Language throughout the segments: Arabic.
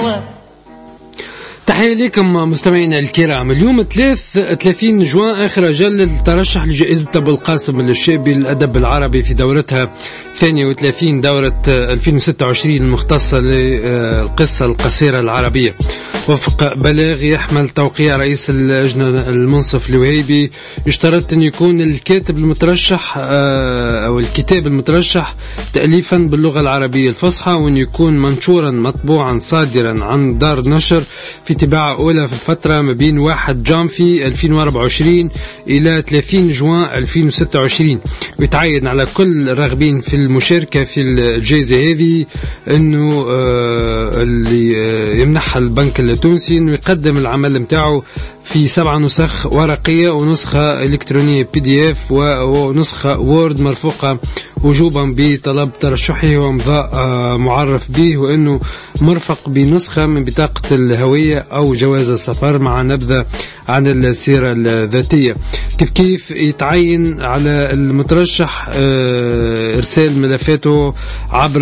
الهوى. تحية لكم مستمعينا الكرام. اليوم 30 جوان آخر أجل الترشح لجائزة أبو القاسم الشابي للأدب العربي في دورتها 32 دورة 2026 المختصة للقصة القصيرة العربية، وفق بلاغ يحمل توقيع رئيس اللجنة المنصف الوهيبي. اشترط أن يكون الكاتب المترشح أو الكتاب المترشح تأليفا باللغة العربية الفصحى، وأن يكون منشورا مطبوعا صادرا عن دار نشر في طباعة أولى في الفترة ما بين 1 جانفي 2024 إلى 30 جوان 2026. ويتعين على كل الراغبين في المشاركة في الجائزة هذه أنه اللي يمنحها البنك التونسي أنه يقدم العمل متاعه في 7 نسخ ورقية ونسخة إلكترونية PDF ونسخة وورد مرفوقة وجوبا بطلب ترشحه وامضاء معرف به، وأنه مرفق بنسخة من بطاقة الهوية أو جواز السفر مع نبذة عن السيرة الذاتية. كيف يتعين على المترشح إرسال ملفاته عبر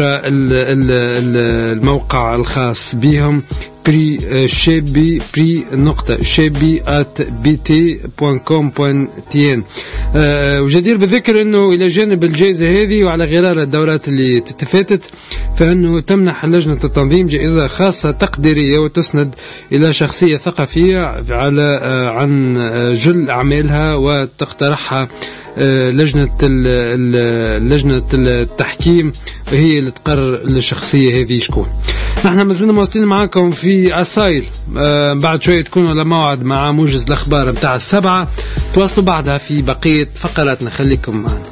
الموقع الخاص بهم شابي@bt.com.tn. وجدير بالذكر أنه إلى جانب الجائزة هذه وعلى غرار الدورات اللي تتفاتت، فإنه تمنح لجنة التنظيم جائزة خاصة تقديرية وتسند إلى شخصية ثقافية عن جل أعمالها وتقترحها لجنة التحكيم، وهي اللي تقرر الشخصية هذه شكون. نحن مازلنا مواصلين معاكم في عسايل. بعد شوية تكونوا على موعد مع موجز الأخبار متاع 7. تواصلوا بعدها في بقية فقراتنا، خليكم معنا.